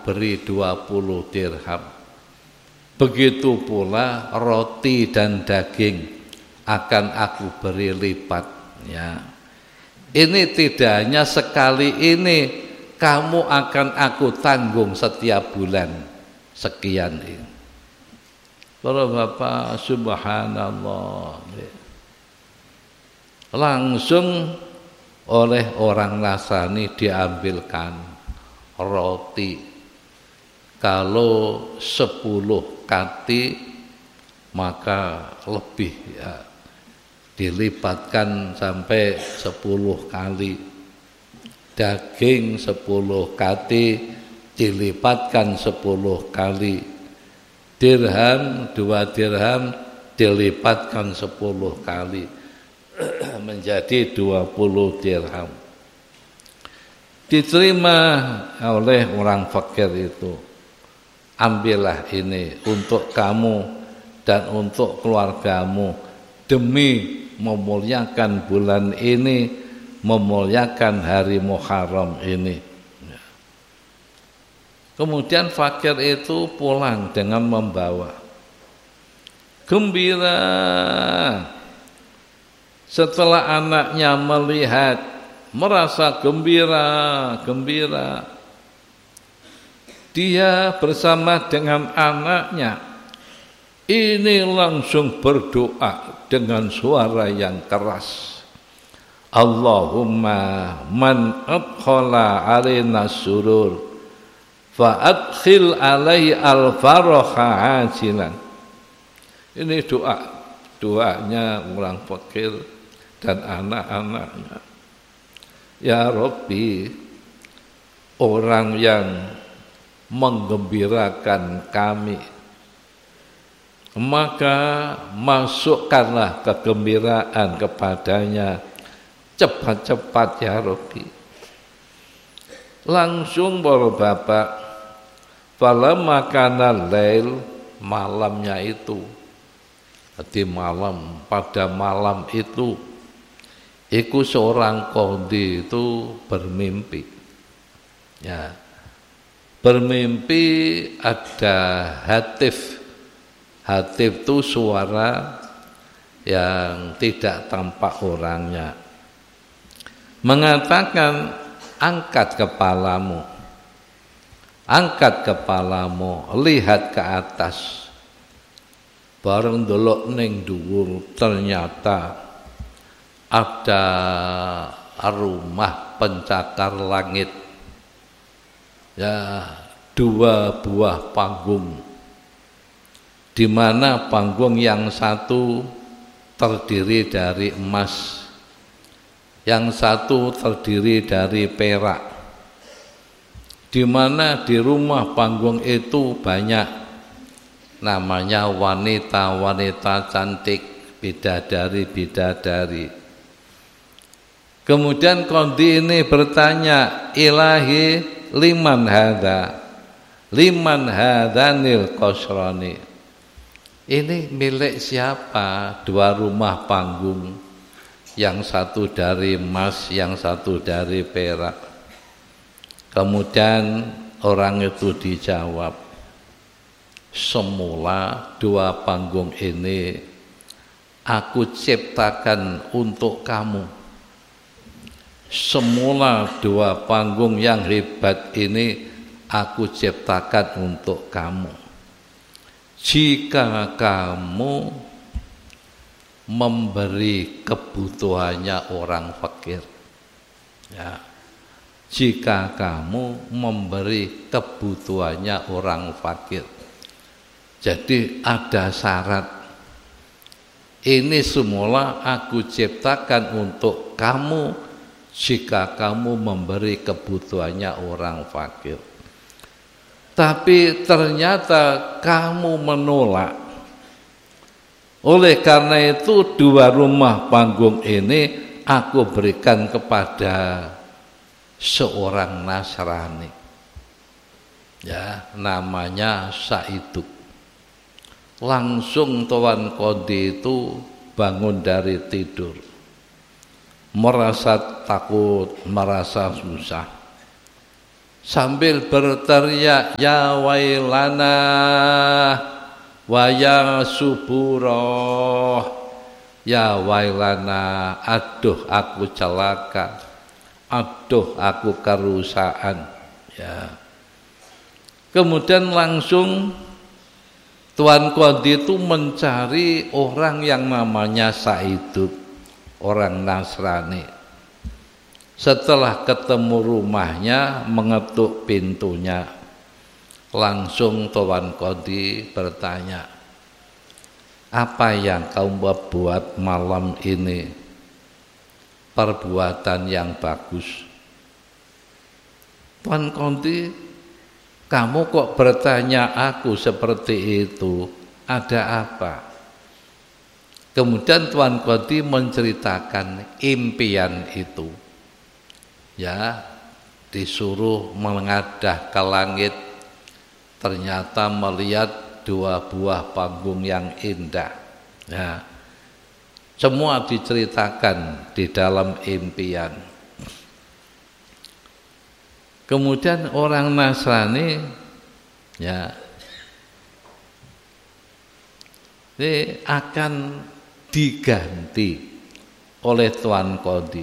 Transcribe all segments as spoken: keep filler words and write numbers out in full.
beri dua puluh dirham. Begitu pula roti dan daging akan aku beri lipat. Ya. Ini tidak hanya sekali ini, kamu akan aku tanggung setiap bulan sekian ini. Para bapak, subhanallah. Langsung oleh orang Nasrani diambilkan roti. Kalau sepuluh kati maka lebih, ya, dilipatkan sampai sepuluh kali. Daging sepuluh kati dilipatkan sepuluh kali. Dirham, dua dirham dilipatkan sepuluh kali menjadi dua puluh dirham. Diterima oleh orang fakir itu. Ambillah ini untuk kamu dan untuk keluargamu demi memuliakan bulan ini, memuliakan hari Muharram ini. Kemudian fakir itu pulang dengan membawa gembira. Setelah anaknya melihat, merasa gembira, gembira. Dia bersama dengan anaknya ini langsung berdoa dengan suara yang keras. Allahumma man adkhala alaina surur fa adkhil alaihi al-faraha ajilan. Ini doa, doanya orang fakir dan anak-anaknya. Ya Rabbi, orang yang menggembirakan kami, maka masukkanlah kegembiraan kepadanya cepat-cepat ya Rabbi. Langsung para bapak, falamma kana lail, malamnya itu, di malam, pada malam itu, iku seorang qadhi itu bermimpi. Ya, bermimpi ada hatif. Hatif itu suara yang tidak tampak orangnya. Mengatakan, angkat kepalamu. Angkat kepalamu, lihat ke atas. Bareng delok ning dhuwur ternyata ada rumah pencakar langit. Ya, dua buah panggung. Di mana panggung yang satu terdiri dari emas, yang satu terdiri dari perak. Di mana di rumah panggung itu banyak namanya wanita-wanita cantik, bidadari-bidadari. Kemudian qadhi ini bertanya, ilahi liman hadza, liman hadanil qasrani. Ini milik siapa? Dua rumah panggung, yang satu dari emas, yang satu dari perak. Kemudian orang itu dijawab, semula dua panggung ini aku ciptakan untuk kamu. Semula dua panggung yang hebat ini aku ciptakan untuk kamu. Jika kamu memberi kebutuhannya orang fakir, ya, jika kamu memberi kebutuhannya orang fakir, jadi ada syarat. Ini semula aku ciptakan untuk kamu jika kamu memberi kebutuhannya orang fakir. Tapi ternyata kamu menolak. Oleh karena itu dua rumah panggung ini aku berikan kepada seorang Nasrani. Ya, namanya Saiduk. Langsung Tuan Qadhi itu bangun dari tidur. Merasa takut, merasa susah. sambil berteriak, ya wailana wa ya suburoh, ya wailana, aduh aku celaka, aduh aku kerusakan. Ya. Kemudian langsung Tuan Qadhi itu mencari orang yang namanya Saidub, orang Nasrani. Setelah ketemu rumahnya, mengetuk pintunya, langsung Tuan Qadhi bertanya, apa yang kau buat malam ini? Perbuatan yang bagus. Tuan Qadhi, kamu kok bertanya aku seperti itu? Ada apa? Kemudian Tuan Qadhi menceritakan impian itu. Ya, disuruh mengadah ke langit, ternyata melihat dua buah panggung yang indah. Ya, semua diceritakan di dalam impian. Kemudian orang Nasrani, ya, ini akan diganti oleh Tuan Qadhi.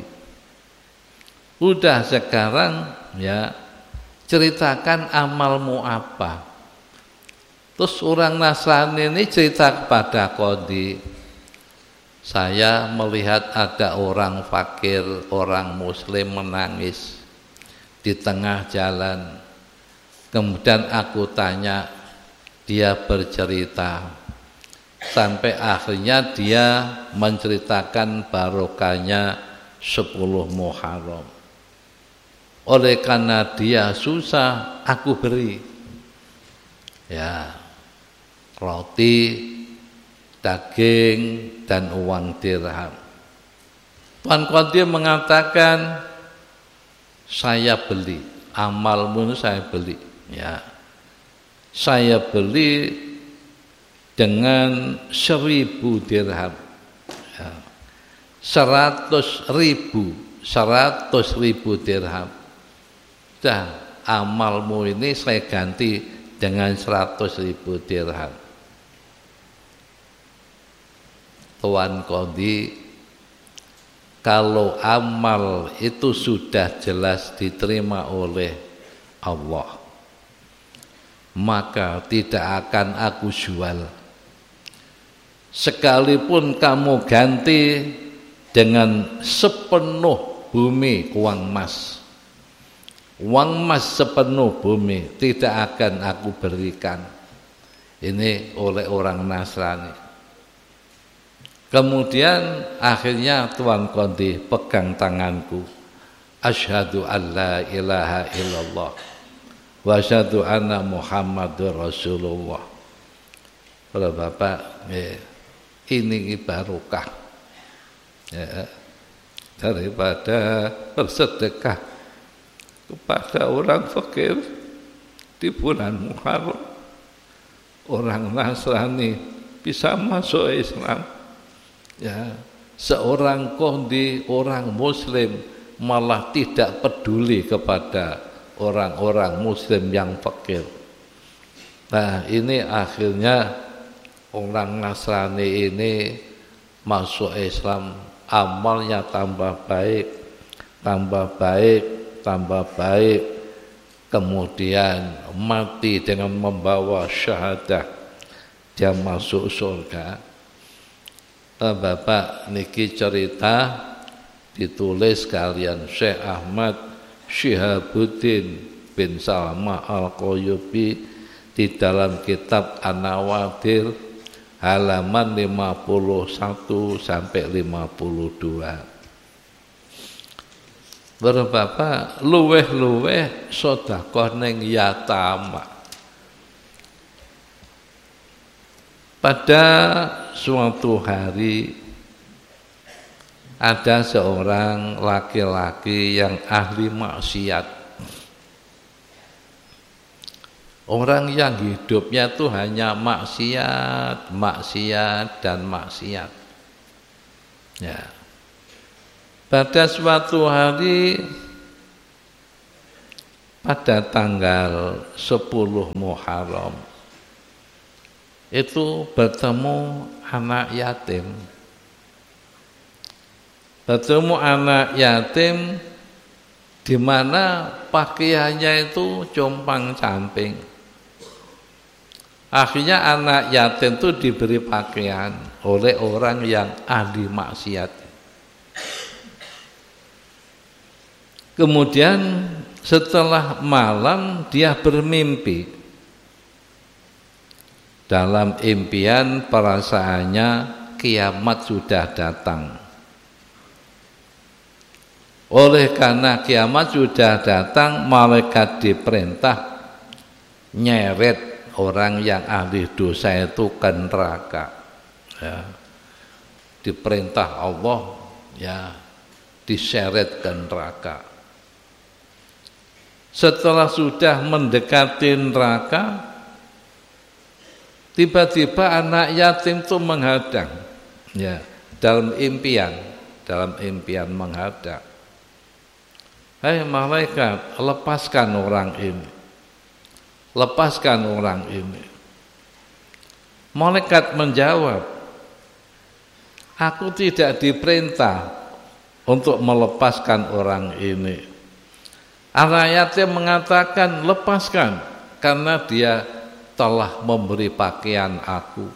Udah sekarang, ya, ceritakan amalmu apa. Terus orang Nasrani ini cerita kepada Qadhi, saya melihat ada orang fakir, orang Muslim menangis di tengah jalan. Kemudian aku tanya, dia bercerita, sampai akhirnya dia menceritakan barokahnya sepuluh Muharram. Oleh karena dia susah, aku beri, ya, roti, daging, dan uang dirham. Tuan Qadhi mengatakan, saya beli, amalmu saya beli, ya, saya beli dengan seribu dirham, ya, seratus ribu, seratus ribu dirham. Dah, amalmu ini saya ganti dengan seratus ribu dirham. Tuan Qadhi, kalau amal itu sudah jelas diterima oleh Allah, maka tidak akan aku jual. Sekalipun kamu ganti dengan sepenuh bumi uang emas, uang emas sepenuh bumi, tidak akan aku berikan. Ini oleh orang Nasrani. Kemudian akhirnya Tuan Qadhi pegang tanganku, asyhadu an la ilaha illallah wa asyhadu anna Muhammadur Rasulullah. Kalau Bapak, eh, ini barokah, ya, daripada bersedekah kepada orang fakir di bulan Muharram. Orang Nasrani bisa masuk Islam. Ya, seorang Qadhi, orang Muslim, malah tidak peduli kepada orang-orang Muslim yang fakir. Nah, ini akhirnya orang Nasrani ini masuk Islam, amalnya tambah baik, tambah baik, tambah baik. Kemudian mati dengan membawa syahadah, dia masuk surga. Bapak niki cerita ditulis kalian Syekh Ahmad Syihabuddin bin Salma Al-Qayyubi di dalam kitab An-Nawadir halaman lima puluh satu sampai lima puluh dua. Berbapak luweh-luweh sedekah ning yatama. Pada suatu hari ada seorang laki-laki yang ahli maksiat. Orang yang hidupnya tuh hanya maksiat, maksiat dan maksiat. Ya. Pada suatu hari pada tanggal sepuluh Muharram itu bertemu anak yatim. Bertemu anak yatim di mana pakaiannya itu compang-camping. Akhirnya anak yatim itu diberi pakaian oleh orang yang ahli maksiat. Kemudian setelah malam dia bermimpi. Dalam impian perasaannya kiamat sudah datang. Oleh karena kiamat sudah datang, malaikat diperintah nyeret orang yang ahli dosa itu ke neraka. Ya. Diperintah Allah ya diseret ke neraka. Setelah sudah mendekati neraka, tiba-tiba anak yatim itu menghadang, ya, dalam impian, dalam impian menghadang. Hai malaikat, lepaskan orang ini, lepaskan orang ini. Malaikat menjawab, aku tidak diperintah untuk melepaskan orang ini. Anak yatim mengatakan, lepaskan, karena dia telah memberi pakaian aku.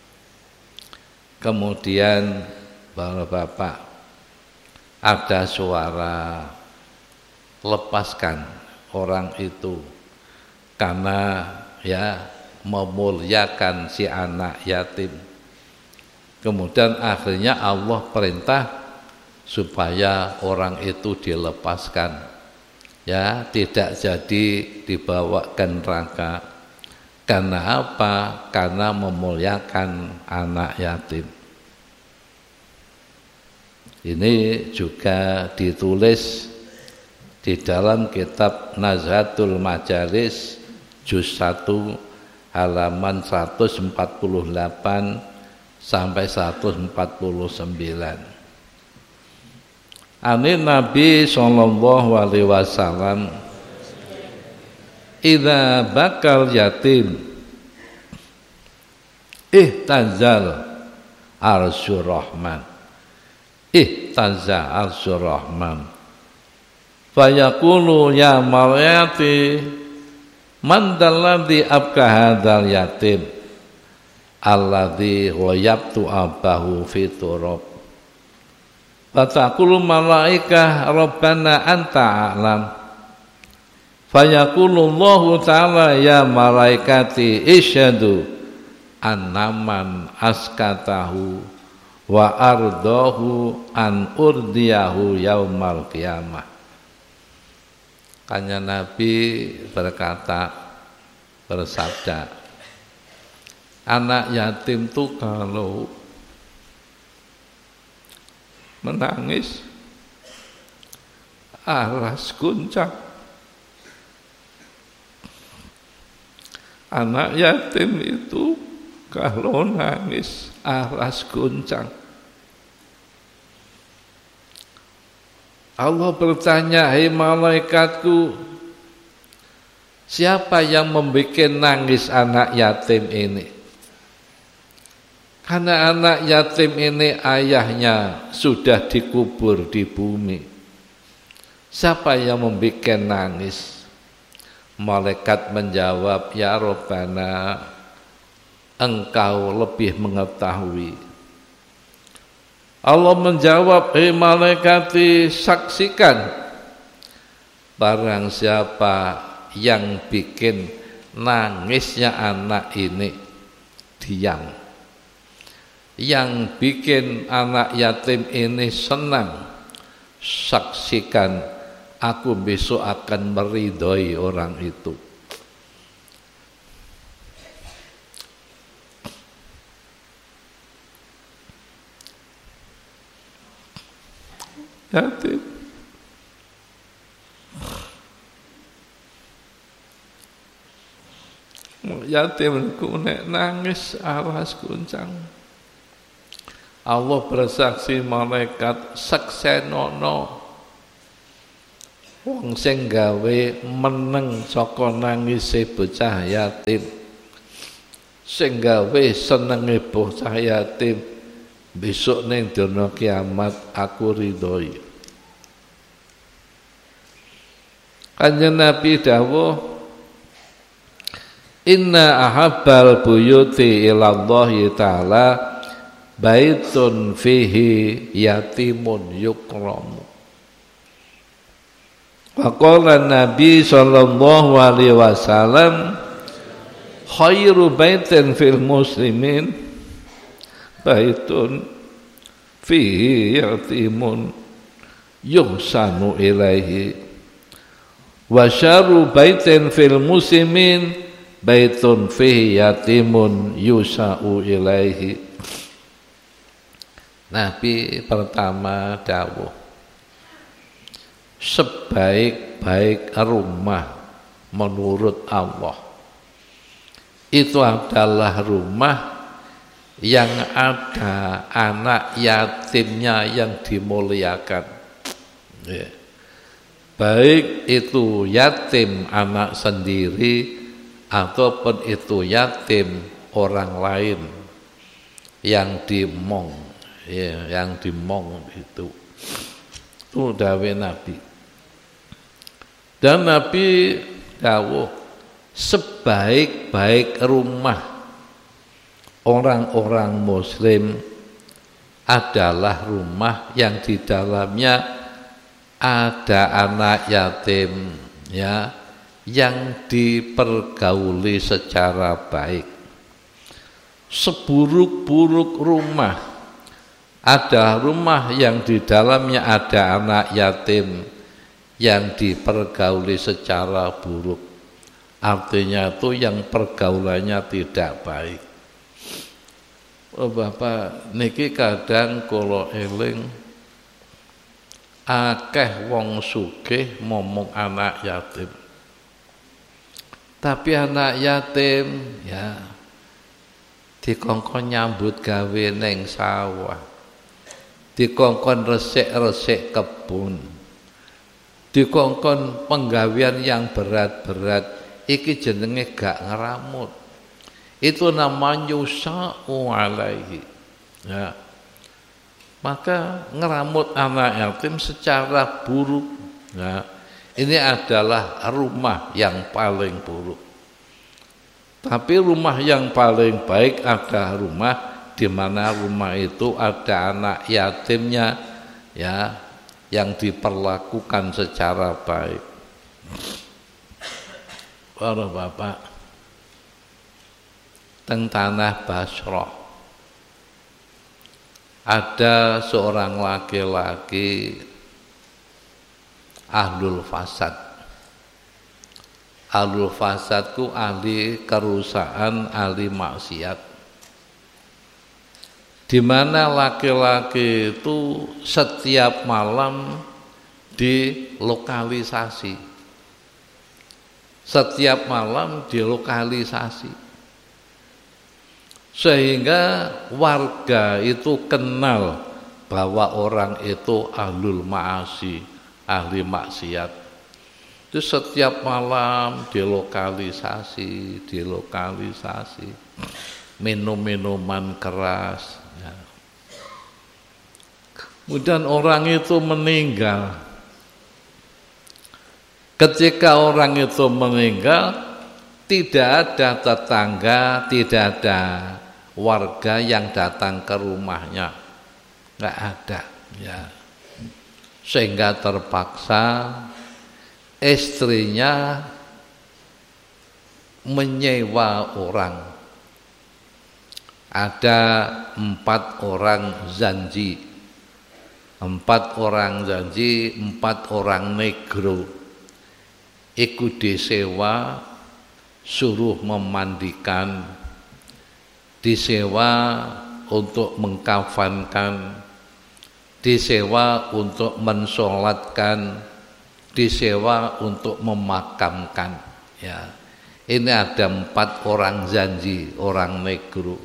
Kemudian bapak-bapak ada suara, lepaskan orang itu karena ya memuliakan si anak yatim. Kemudian akhirnya Allah perintah supaya orang itu dilepaskan, ya tidak jadi dibawa ke neraka. Karena apa? Karena memuliakan anak yatim. Ini juga ditulis di dalam kitab Nazhatul Majalis juz satu halaman seratus empat puluh delapan sampai seratus empat puluh sembilan. Ani Nabi sallallahu alaihi wasallam, idza bakal yatim ihtazal arsyur rahman, ihtaza arsyur rahman, fayaqulu ya maryati man dalladhi abka hadzal yatim alladhi ghayabtu abahu fi turab, fataqulu malaikah rabbana anta a'lam, fayaqulullahu ta'ala ya malaikati isyhadu annaman askatahu wa ardahu an urdiyahu yaumal qiyamah. Kanjeng Nabi berkata, bersabda, anak yatim itu kalau menangis aras guncang. Anak yatim itu kalau nangis aras guncang. Allah bertanya, hai malaikatku, siapa yang membuat nangis anak yatim ini? Karena anak yatim ini ayahnya sudah dikubur di bumi. Siapa yang membuat nangis? Malaikat menjawab, ya Rabbana, engkau lebih mengetahui. Allah menjawab, hei malaikati, saksikan barang siapa yang bikin nangisnya anak ini diam, yang bikin anak yatim ini senang, saksikan aku besok akan meridhoi orang itu. Yatim yatimku nek nangis awas guncang. Allah bersaksi, malaikat saksenono wong sing gawe meneng saka nangise bocah yatim, sing gawe senenge bocah yatim, besok ning dina kiamat aku ridhoi. Kanjeng Nabi dawuh, inna ahabbal buyuti ilallahi ta'ala baitun fihi yatimun yukramu. Wa qala Nabi sallallahu alaihi wasallam, khairu baitin fil muslimin baitun fihi yatimun yuhsanu ilaihi wa syarru baitin fil muslimin baitun fihi yatimun yusa'u ilaihi. Nabi pertama dawuh, sebaik-baik rumah menurut Allah itu adalah rumah yang ada anak yatimnya yang dimuliakan, yeah. Baik itu yatim anak sendiri ataupun itu yatim orang lain yang dimong, ya, yang dimong itu itu dawuh Nabi. Dan Nabi dawuh, sebaik-baik rumah orang-orang muslim adalah rumah yang di dalamnya ada anak yatim, ya, yang dipergauli secara baik. Seburuk-buruk rumah ada rumah yang di dalamnya ada anak yatim yang dipergauli secara buruk. Artinya itu yang pergaulannya tidak baik. Oh Bapak, niki kadang kula eling akeh wong sugih momong anak yatim. Tapi anak yatim ya dikongkon nyambut gawe neng sawah, dikongkon resik-resik kebun, dikongkon penggawean yang berat-berat, iki jenenge gak ngeramut. Itu namanya yusa'u alaihi. Ya. Maka ngeramut anak yatim secara buruk, ya, ini adalah rumah yang paling buruk. Tapi rumah yang paling baik adalah rumah di mana rumah itu ada anak yatimnya, ya, yang diperlakukan secara baik. Para bapak, teng tanah Basrah ada seorang laki-laki ahlul fasad. Ahlul fasad ku ahli kerusakan, ahli maksiat. Di mana laki-laki itu setiap malam dilokalisasi. Setiap malam dilokalisasi. Sehingga warga itu kenal bahwa orang itu ahlul ma'asi, ahli maksiat. Itu setiap malam dilokalisasi, dilokalisasi, minum-minuman keras. Ya. Kemudian orang itu meninggal. Ketika orang itu meninggal, tidak ada tetangga, tidak ada warga yang datang ke rumahnya, nggak ada, ya. Sehingga terpaksa istrinya menyewa orang. Ada empat orang zanji, empat orang zanji, empat orang negro. Ikut disewa, suruh memandikan, disewa untuk mengkafankan, disewa untuk mensolatkan, disewa untuk memakamkan. Ya, ini ada empat orang zanji, orang negro.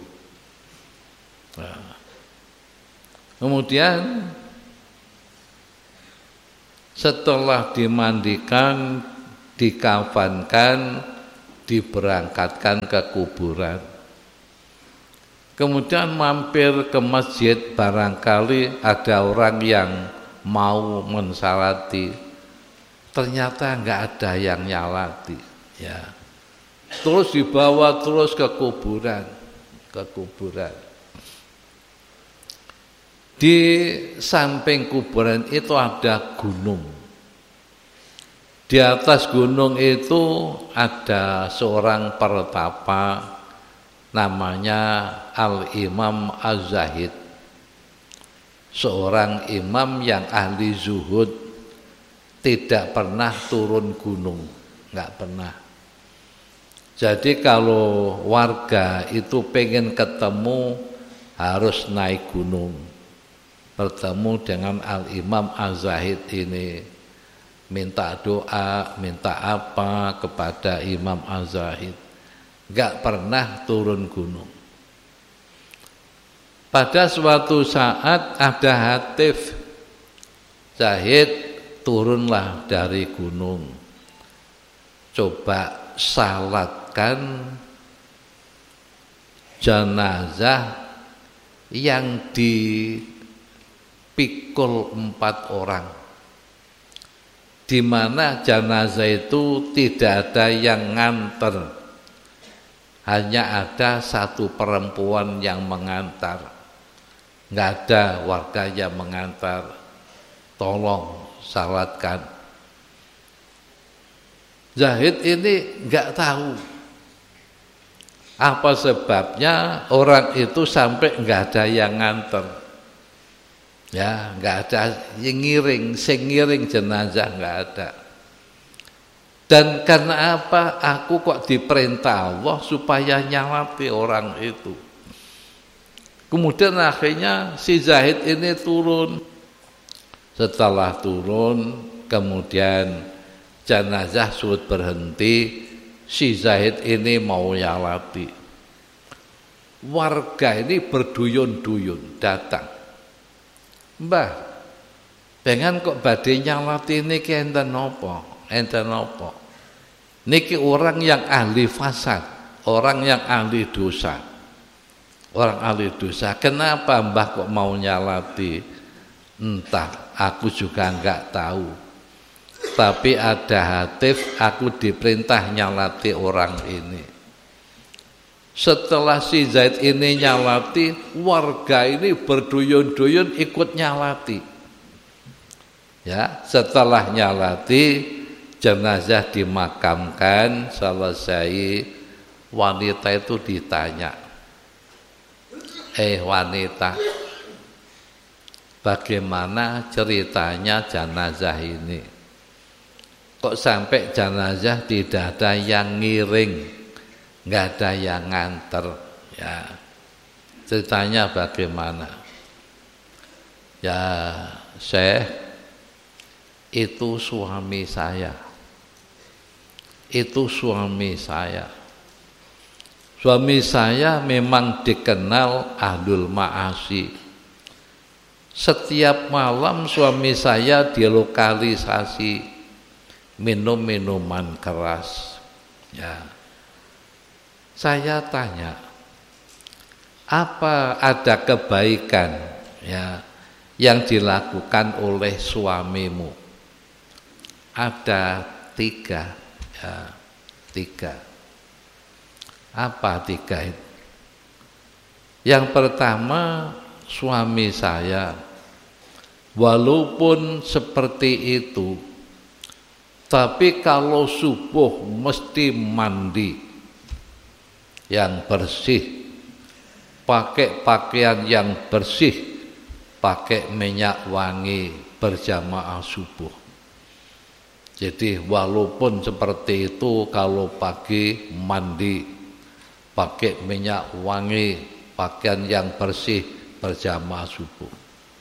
Nah. Kemudian Setelah dimandikan, dikafankan, diberangkatkan ke kuburan. Kemudian mampir ke masjid, barangkali ada orang yang mau mensalati, ternyata nggak ada yang nyalati, ya. Terus dibawa terus ke kuburan, ke kuburan. Di samping kuburan itu ada gunung. Di atas gunung itu ada seorang pertapa, namanya Al-Imam Az-Zahid. Seorang imam yang ahli zuhud, tidak pernah turun gunung, nggak pernah. Jadi kalau warga itu pengen ketemu harus naik gunung, bertemu dengan Al-Imam Az-Zahid ini, minta doa, minta apa kepada Imam Az-Zahid. Nggak pernah turun gunung. Pada suatu saat ada hatif, Zahid turunlah dari gunung, coba salatkan jenazah yang dipikul empat orang, di mana jenazah itu tidak ada yang nganter, hanya ada satu perempuan yang mengantar. Nggak ada warga yang mengantar. Tolong salatkan. Zahid ini nggak tahu apa sebabnya orang itu sampai nggak ada yang nganter, ya, nggak ada yang ngiring, sing ngiring jenazah nggak ada. Dan karena apa? Aku kok diperintah Allah supaya nyalati orang itu. Kemudian akhirnya si Zahid ini turun. Setelah turun, kemudian jenazah sudah berhenti. Si Zahid ini mau nyalati. Warga ini berduyun-duyun datang. Mbah, dengan kok badhe nyalati niki enten napa? Enten napa? Niki orang yang ahli fasad, orang yang ahli dosa. Orang ahli dosa. Kenapa mbah kok mau nyalati? Entah, aku juga enggak tahu. Tapi ada hatif, aku diperintah nyalati orang ini. Setelah si Zaid ini nyalati, warga ini berduyun-duyun ikut nyalati. Ya, setelah nyalati, jenazah dimakamkan, selesai, wanita itu ditanya, eh wanita, bagaimana ceritanya jenazah ini? Kok sampai jenazah tidak ada yang ngiring, nggak ada yang nganter, ya, ceritanya bagaimana? Ya, Syekh, itu suami saya, itu suami saya. Suami saya memang dikenal ahlul ma'asi. Setiap malam suami saya dilokalisasi minum minuman keras. Ya. Saya tanya, apa ada kebaikan, ya, yang dilakukan oleh suamimu? Ada tiga, ya, tiga. Apa tiga itu? Yang pertama, suami saya walaupun seperti itu, tapi kalau subuh mesti mandi yang bersih, pakai pakaian yang bersih, pakai minyak wangi berjamaah subuh. Jadi walaupun seperti itu, kalau pagi mandi, pakai minyak wangi, pakaian yang bersih, berjamaah subuh.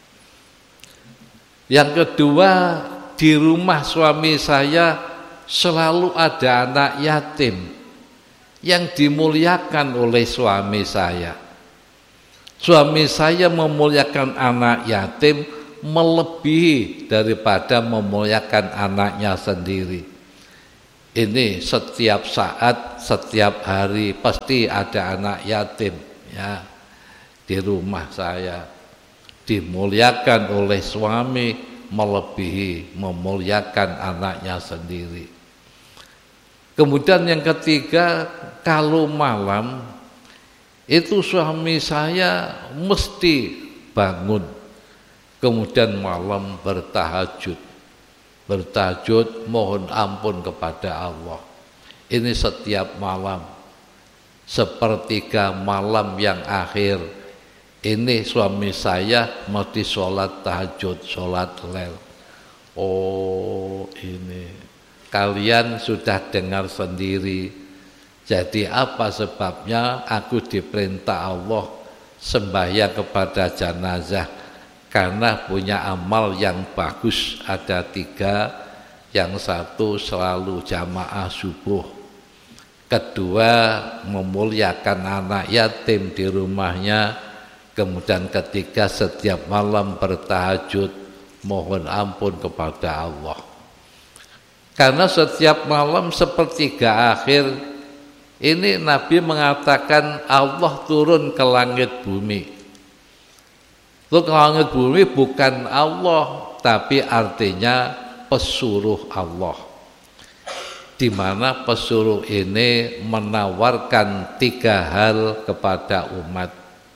Yang kedua, di rumah suami saya selalu ada anak yatim yang dimuliakan oleh suami saya. Suami saya memuliakan anak yatim melebihi daripada memuliakan anaknya sendiri. Ini setiap saat, setiap hari pasti ada anak yatim ya di rumah saya, dimuliakan oleh suami melebihi memuliakan anaknya sendiri. Kemudian yang ketiga, kalau malam itu suami saya mesti bangun, kemudian malam bertahajud. Bertahajud mohon ampun kepada Allah. Ini setiap malam. Sepertiga malam yang akhir, ini suami saya mesti sholat tahajud, sholat lel. Oh ini, kalian sudah dengar sendiri. Jadi apa sebabnya aku diperintah Allah sembahyang kepada jenazah? Karena punya amal yang bagus ada tiga. Yang satu selalu jamaah subuh, kedua memuliakan anak yatim di rumahnya, kemudian ketiga setiap malam bertahajud mohon ampun kepada Allah. Karena setiap malam sepertiga akhir ini Nabi mengatakan Allah turun ke langit bumi. Ke langit bumi bukan Allah, tapi artinya pesuruh Allah. Di mana pesuruh ini menawarkan tiga hal kepada umat.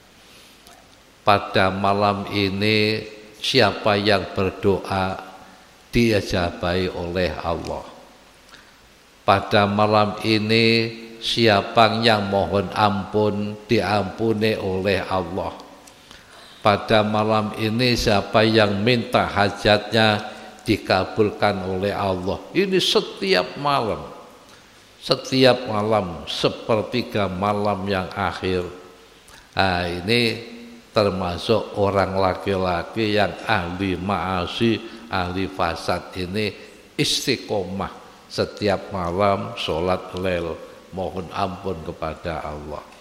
Pada malam ini siapa yang berdoa diijabahi oleh Allah. Pada malam ini siapa yang mohon ampun diampuni oleh Allah. Pada malam ini siapa yang minta hajatnya dikabulkan oleh Allah. Ini setiap malam. Setiap malam sepertiga malam yang akhir. Nah, ini termasuk orang laki-laki yang ahli ma'asi, ahli fasad ini istiqomah setiap malam sholat lel mohon ampun kepada Allah.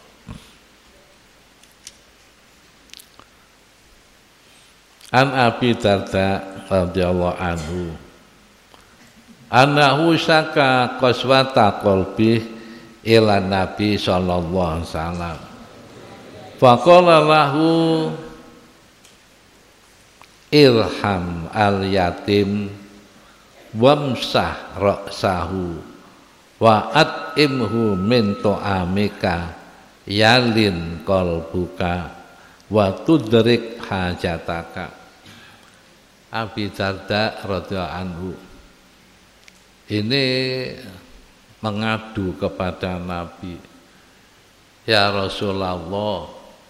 An Abi Darda radhiyallahu anhu annahu syaka qaswata qalbi ila Nabi sallallahu alaihi wasallam faqala lahu irham al yatim wamsah ra'sahu wa at'imhu min ta'amika yalin qalbuka wa tudrik hajataka. Abi Darda radhiyallahu anhu ini mengadu kepada Nabi, ya Rasulullah,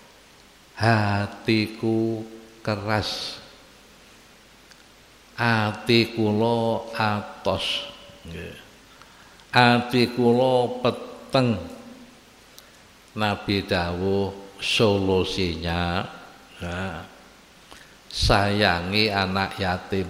hatiku keras, ati kula atos, ati kula peteng. Nabi dawuh solusinya, nah, sayangi anak yatim,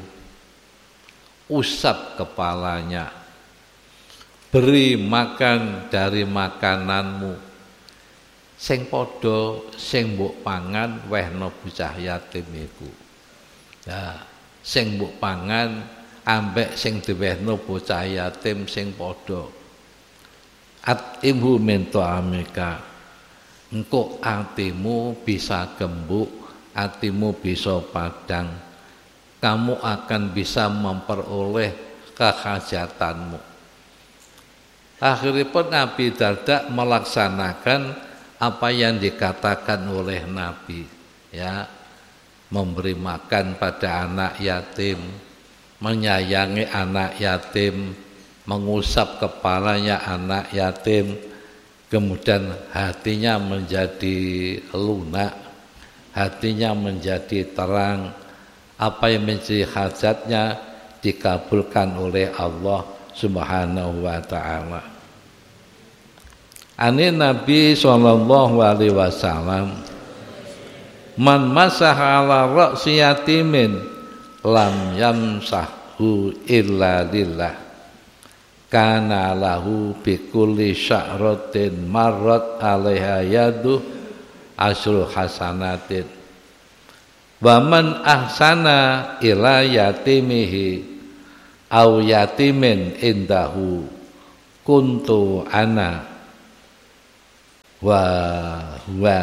usap kepalanya, beri makan dari makananmu, sing podo sing mbok pangan wehno bocah yatim iku. Ya, sing mbok pangan ambek sing diwehno bocah yatim sing podo. At-imhu min ta'amika, engko atimu bisa gembuk, hatimu bisa padang, kamu akan bisa memperoleh kehajatanmu. Akhirnya pun Nabi Darda melaksanakan apa yang dikatakan oleh Nabi, ya, memberi makan pada anak yatim, menyayangi anak yatim, mengusap kepalanya anak yatim, kemudian hatinya menjadi lunak, hatinya menjadi terang, apa yang menjadi hajatnya dikabulkan oleh Allah Subhanahu wa ta'ala. Ani Nabi sallallahu alaihi wasallam, man masaha ala ra'si yatimin lam yamsahu illa lillah, kana lahu bi kulli sya'ratin marrat alaiha yadu asru hasanatin Waman ahsana ila yatimihi au yatimin indahu kuntu ana wa huwa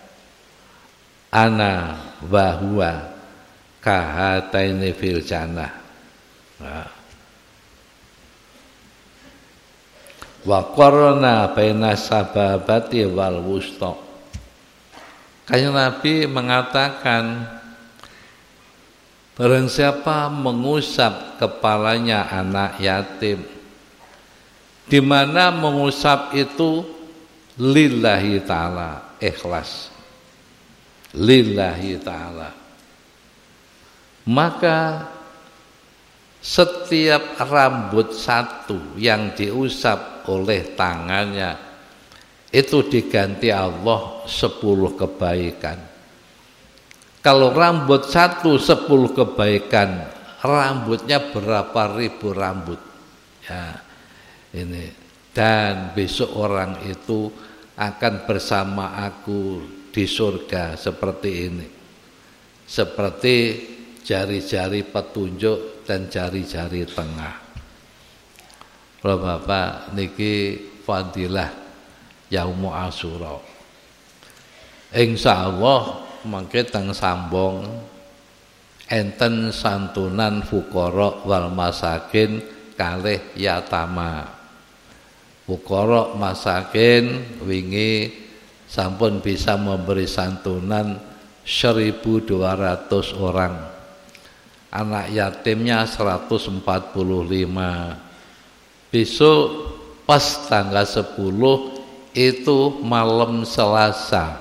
ana wa huwa kahataini fil jannah. Nah. Wa qarna baina sababati wal wusta. Kanjeng Nabi mengatakan, barang siapa mengusap kepalanya anak yatim, di mana mengusap itu lillahi ta'ala, ikhlas lillahi ta'ala, maka setiap rambut satu yang diusap oleh tangannya itu diganti Allah sepuluh kebaikan. Kalau rambut satu sepuluh kebaikan, rambutnya berapa ribu rambut ya ini. Dan besok orang itu akan bersama aku di surga seperti ini, seperti jari-jari petunjuk dan jari-jari tengah. Kalau Bapak niki fadilah Yaumu Asyura, insyaallah mangke teng sambung enten santunan fuqara wal masakin kalih yatama. Fuqara masakin wingi sampun bisa memberi santunan seribu dua ratus orang. Anak yatimnya seratus empat puluh lima. Besok pas tanggal sepuluh itu malam Selasa.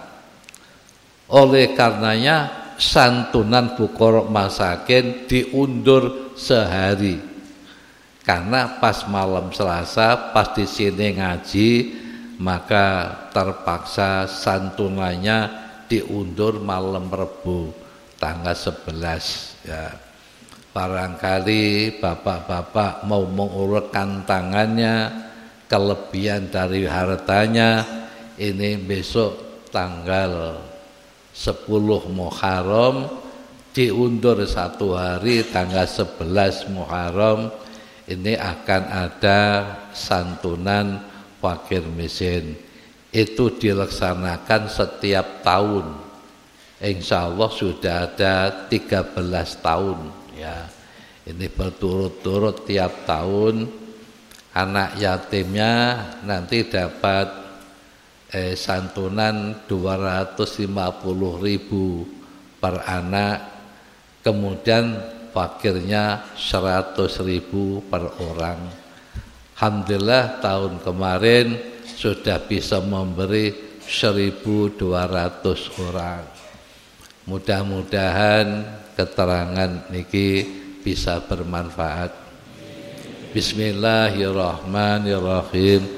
Oleh karenanya santunan fuqara masakin diundur sehari. Karena pas malam Selasa, pas di sini ngaji, maka terpaksa santunannya diundur malam Rebu tanggal sebelas ya. Barangkali bapak-bapak mau mengulurkan tangannya, kelebihan dari hartanya, ini besok tanggal sepuluh Muharram diundur satu hari tanggal sebelas Muharram. Ini akan ada santunan fakir miskin. Itu dilaksanakan setiap tahun. Insya Allah sudah ada tiga belas tahun ya. Ini berturut-turut tiap tahun anak yatimnya nanti dapat eh, santunan dua ratus lima puluh ribu per anak. Kemudian fakirnya seratus ribu per orang. Alhamdulillah tahun kemarin sudah bisa memberi seribu dua ratus orang. Mudah-mudahan keterangan niki bisa bermanfaat. Bismillahirrahmanirrahim.